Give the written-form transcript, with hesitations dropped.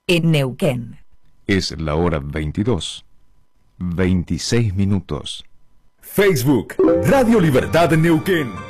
en Neuquén. Es la hora 22, 26 minutos. Facebook, Radio Libertad Neuquén.